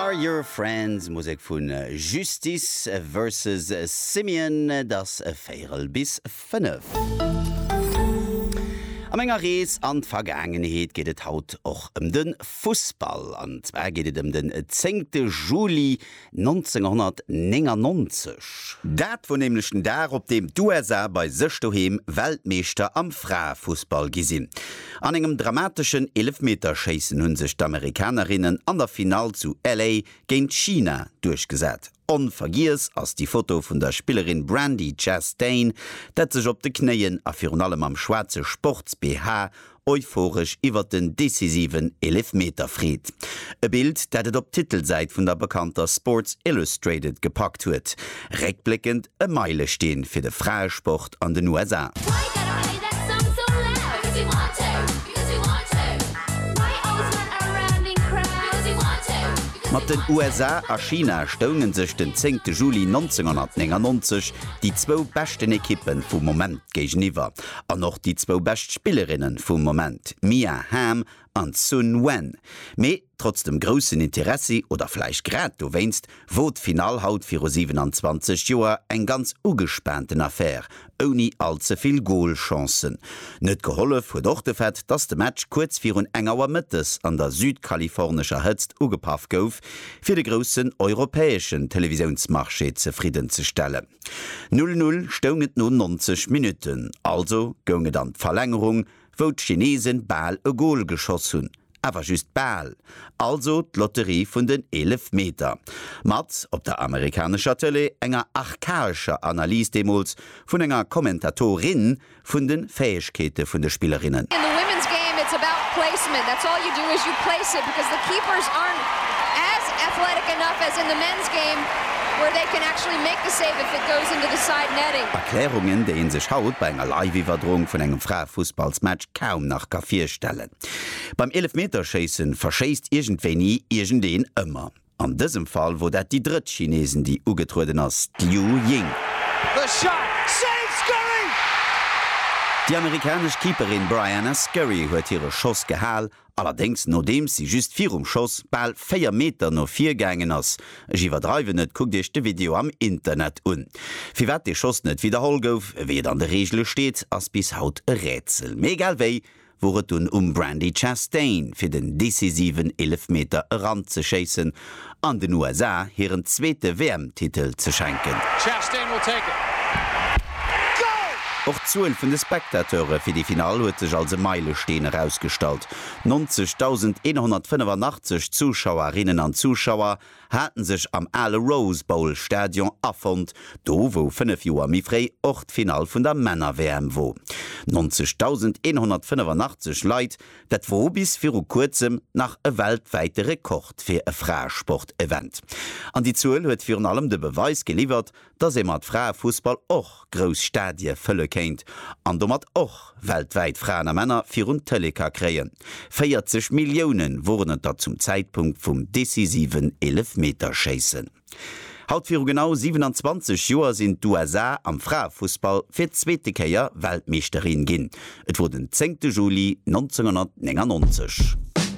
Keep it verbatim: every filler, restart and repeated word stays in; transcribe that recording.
Are Your Friends, Musik von Justice versus Simeon, das Feierl bis fünf. Am enger Rees an Vergangenheet geht et haut och um den Fußball. An zwar geht et um den zehnten Juli neunzehnhundertneunundneunzig. Dat wo nämlichchen dar op dem U S A bei sech doheem Weltmeister am Frauenfußball gesinn. An engem dramatischen elf-Meter-Chasen hunn sich d'Amerikanerinnen an der Final zu L A gegen China durchgesät. Onvergiers ass die Foto vun der Spielerin Brandi Chastain, dat sech op de Kneien a virun allem am schwarze Sports-B H euphorisch iwwer den decisiven elf-Meter fried. E Bild, dat et op Titelseit vun der bekannter Sports Illustrated gepackt huet. Reckblickend e Meilesteen fir de Frauensport an den U S A. Mat den U S A a China stoungen sech den zehnten Juli neunzehnhundertneunundneunzig die zwo besten Ekippen vum Moment geichniwer, an noch die zwo best Spielerinnen vum Moment, Mia Hamm an Sun Wen. Me trotz dem grossen Interesse oder fleich grad du weinst, wo d'Finalhaut vir siebenundzwanzig Joer eng ganz ugespannten Affaire, oni allzeviel Goalchancen. Net geholle huet doch de Fett, dats de Match kurz virun engerer Mittes an der südkalifornischer Hëtzt ugepaff gouf, fir de grossen europäesschen Televisionsmarché zufrieden ze stellen. null null stounget no neunzig Minuten, also gonge dann d'Verlängerung, wo d'Chinesen Ball e Goal geschoss hunn. Aber just Ball, also d'Lotterie vun den elf Meter. Mat op der amerikanischer Tele enger archaischer Analyse demols vun enger Kommentatorin vun den Fähigkeiten vun de Spielerinnen. In the women's game it's about placement. That's all you do is you place it because the keepers aren't as athletic enough as in the men's game where they can actually make the save if it goes into the side netting. Erklärungen, die in sich haut bei einer Live-Übertragung von einem Frauenfußballsmatch kaum nach Kaffee stellen. Beim elf-Meter-Chasen verschießt irgendwen nie irgendwen immer. An diesem Fall, wo dat die dritte Chinesen, die ugetruden ist, Liu Ying. The shot, save Scurry! Die amerikanische Keeperin Brianna Scurry hat ihre Schuss gehal, allerdings nachdem sie just vier um Schuss bald vier Meter noch vier gegangen ist. Ich übertreibe nicht, guck dir das Video am Internet an. Wie wird der Schuss nicht wiederholt gouf, wie an der Regel steht, als bis haut ein Rätsel. Egal wie, wo es dann um Brandi Chastain für den decisiven elf Meter Rand zu schießen, an den U S A ihren zweiten W M-Titel zu schenken. Chastain will take it. Auch zwölf von den Spektateuren für die Finale hat sich als Meilesteen herausgestellt. neunzigtausendeinhundertfünfundachtzig Zuschauerinnen und Zuschauer hatten sich am Alle Rose Bowl Stadion affond, do wo fünf Jahre mehr frei auch das Finale von der Männer-W M wo. neunzigtausendeinhundertfünfundachtzig Leute, das war bis vor kurzem nach einem weltweiten Rekord für ein Frauensport-Event. An die Zahl hat vor allem den Beweis geliefert, dass er mit Frauenfußball auch grosse Stadien füllen kennt, an domat och weltweit Frauen und Männer für un Teleka kreien. vierzig Millionen wurden da zum Zeitpunkt vom decisiven elf-Meter-Chasen. Haut für genau siebenundzwanzig Jahre sind U S A am Frauenfußball für zweite Keier Weltmeisterin gin. Et wurde den zehnten Juli neunzehnhundertneunundneunzig.